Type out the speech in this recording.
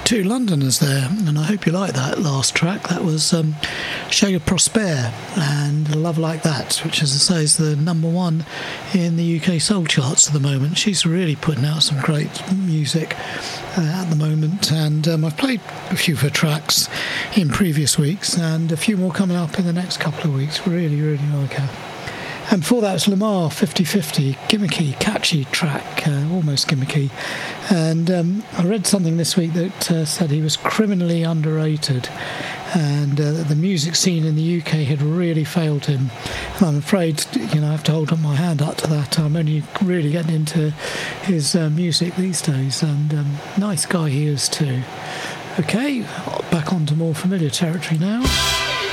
two Londoners there, and I hope you like that last track. That was Shade Prosper and Love Like That, which, as I say, is the number one in the UK soul charts at the moment. She's really putting out some great music at the moment, and I've played a few of her tracks in previous weeks, and a few more coming up in the next couple of weeks. Really, really like her. And before that was Lamar 50/50, gimmicky, catchy track, almost gimmicky. And I read something this week that said he was criminally underrated, and the music scene in the UK had really failed him. And I'm afraid, I have to hold up my hand up to that. I'm only really getting into his music these days, and nice guy he is too. Okay, back onto more familiar territory now.